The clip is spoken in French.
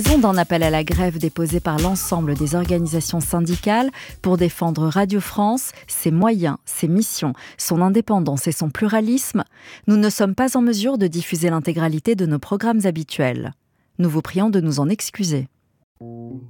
Raison d'un appel à la grève déposé par l'ensemble des organisations syndicales pour défendre Radio France, ses moyens, ses missions, son indépendance et son pluralisme, nous ne sommes pas en mesure de diffuser l'intégralité de nos programmes habituels. Nous vous prions de nous en excuser.